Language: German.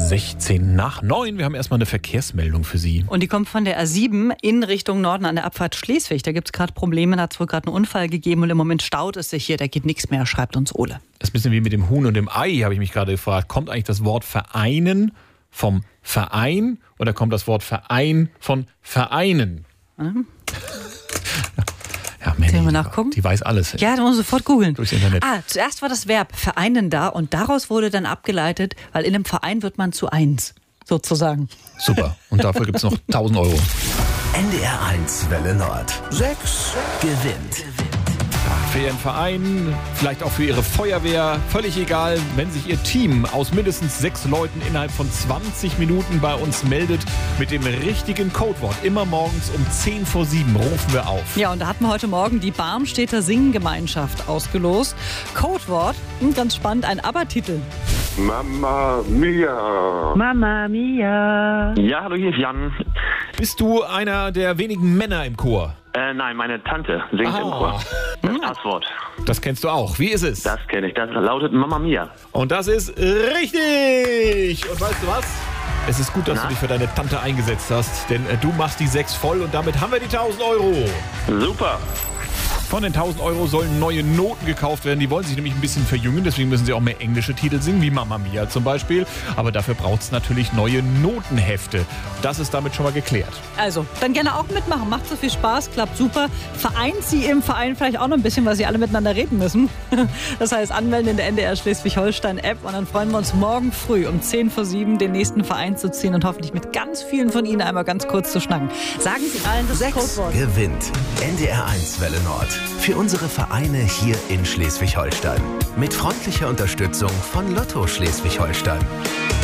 16 nach 9. Wir haben erstmal eine Verkehrsmeldung für Sie. Und die kommt von der A7 in Richtung Norden an der Abfahrt Schleswig. Da gibt es gerade Probleme, da hat es wohl gerade einen Unfall gegeben und im Moment staut es sich hier. Da geht nichts mehr, schreibt uns Ole. Das ist ein bisschen wie mit dem Huhn und dem Ei, habe ich mich gerade gefragt. Kommt eigentlich das Wort Vereinen vom Verein oder kommt das Wort Verein von Vereinen? Ja, Mandy, wir nachgucken? Die weiß alles. Ja, da muss man sofort googeln. Durchs Internet. Zuerst war das Verb vereinen da und daraus wurde dann abgeleitet, weil in einem Verein wird man zu eins, sozusagen. Super. Und dafür gibt es noch 1.000 Euro. NDR 1 Welle Nord. 6 gewinnt. Für Ihren Verein, vielleicht auch für Ihre Feuerwehr, völlig egal, wenn sich Ihr Team aus mindestens 6 Leuten innerhalb von 20 Minuten bei uns meldet mit dem richtigen Codewort. Immer morgens um 6:50 rufen wir auf. Ja, und da hatten wir heute Morgen die Barmstädter Singgemeinschaft ausgelost. Codewort, ganz spannend, ein ABBA-Titel. Mamma Mia. Mamma Mia. Ja, hallo, hier ist Jan. Bist du einer der wenigen Männer im Chor? Nein, meine Tante singt im Chor. Das Passwort. Das kennst du auch. Wie ist es? Das kenne ich. Das lautet Mamma Mia. Und das ist richtig. Und weißt du was? Es ist gut, dass du dich für deine Tante eingesetzt hast, denn du machst die 6 voll und damit haben wir die 1.000 Euro. Super. Von den 1.000 Euro sollen neue Noten gekauft werden. Die wollen sich nämlich ein bisschen verjüngen. Deswegen müssen sie auch mehr englische Titel singen, wie Mamma Mia zum Beispiel. Aber dafür braucht es natürlich neue Notenhefte. Das ist damit schon mal geklärt. Also, dann gerne auch mitmachen. Macht so viel Spaß, klappt super. Vereint Sie im Verein vielleicht auch noch ein bisschen, weil Sie alle miteinander reden müssen. Das heißt, anmelden in der NDR Schleswig-Holstein-App. Und dann freuen wir uns morgen früh um 6:50 den nächsten Verein zu ziehen und hoffentlich mit ganz vielen von Ihnen einmal ganz kurz zu schnacken. Sagen Sie allen das 6 Codewort. gewinnt. NDR 1 Welle Nord. Für unsere Vereine hier in Schleswig-Holstein. Mit freundlicher Unterstützung von Lotto Schleswig-Holstein.